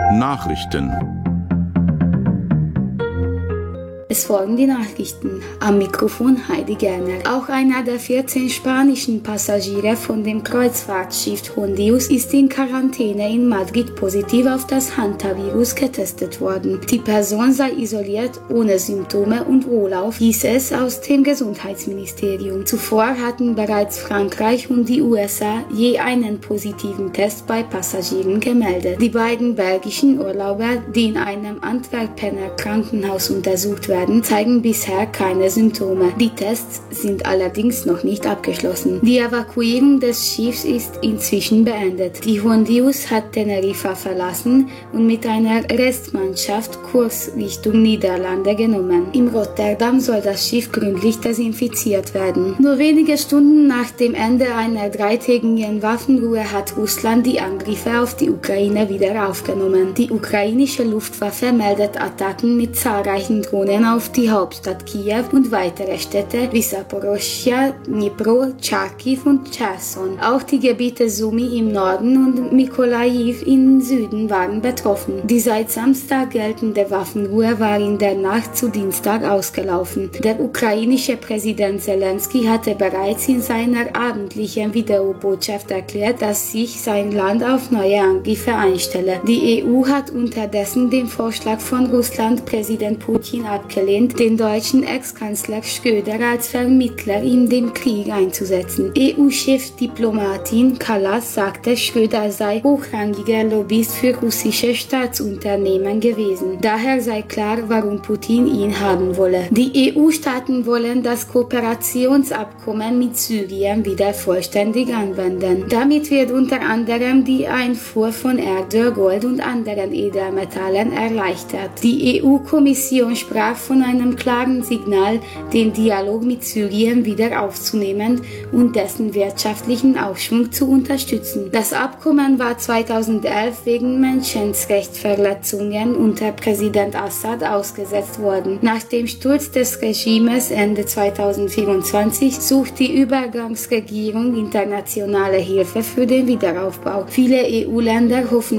Nachrichten. Es folgen die Nachrichten. Am Mikrofon Heidi Gerner. Auch einer der 14 spanischen Passagiere von dem Kreuzfahrtschiff Hondius ist in Quarantäne in Madrid positiv auf das Hantavirus getestet worden. Die Person sei isoliert, ohne Symptome und wohlauf, hieß es aus dem Gesundheitsministerium. Zuvor hatten bereits Frankreich und die USA je einen positiven Test bei Passagieren gemeldet. Die beiden belgischen Urlauber, die in einem Antwerpener Krankenhaus untersucht werden, zeigen bisher keine Symptome. Die Tests sind allerdings noch nicht abgeschlossen. Die Evakuierung des Schiffs ist inzwischen beendet. Die Hondius hat Teneriffa verlassen und mit einer Restmannschaft Kurs Richtung Niederlande genommen. In Rotterdam soll das Schiff gründlich desinfiziert werden. Nur wenige Stunden nach dem Ende einer dreitägigen Waffenruhe hat Russland die Angriffe auf die Ukraine wieder aufgenommen. Die ukrainische Luftwaffe meldet Attacken mit zahlreichen Drohnen auf die Hauptstadt Kiew und weitere Städte wie Saporoschja, Dnipro, Charkiw und Cherson. Auch die Gebiete Sumy im Norden und Mykolaiw im Süden waren betroffen. Die seit Samstag geltende Waffenruhe war in der Nacht zu Dienstag ausgelaufen. Der ukrainische Präsident Zelensky hatte bereits in seiner abendlichen Videobotschaft erklärt, dass sich sein Land auf neue Angriffe einstelle. Die EU hat unterdessen den Vorschlag von Russland-Präsident Putin abgelehnt, den deutschen Ex-Kanzler Schröder als Vermittler in dem Krieg einzusetzen. EU-Chefdiplomatin Kallas sagte, Schröder sei hochrangiger Lobbyist für russische Staatsunternehmen gewesen. Daher sei klar, warum Putin ihn haben wolle. Die EU-Staaten wollen das Kooperationsabkommen mit Syrien wieder vollständig anwenden. Damit wird unter anderem die Einfuhr von Erdöl, Gold und anderen Edelmetallen erleichtert. Die EU-Kommission sprach von einem klaren Signal, den Dialog mit Syrien wieder aufzunehmen und dessen wirtschaftlichen Aufschwung zu unterstützen. Das Abkommen war 2011 wegen Menschenrechtsverletzungen unter Präsident Assad ausgesetzt worden. Nach dem Sturz des Regimes Ende 2024 sucht die Übergangsregierung internationale Hilfe für den Wiederaufbau. Viele EU-Länder hoffen